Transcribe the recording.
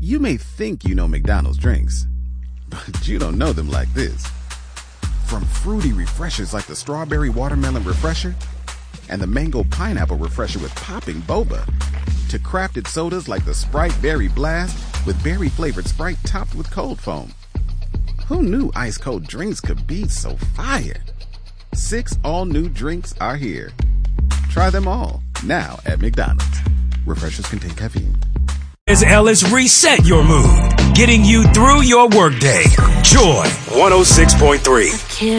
You may think you know McDonald's drinks, but you don't know them like this. From fruity refreshers like the Strawberry Watermelon Refresher and the Mango Pineapple Refresher with popping boba, to crafted sodas like the Sprite Berry Blast with berry-flavored Sprite topped with cold foam. Who knew ice-cold drinks could be so fire? 6 all-new drinks are here. Try them all, now at McDonald's. Refreshers contain caffeine. As Ellis reset your mood, getting you through your workday. Joy 106.3.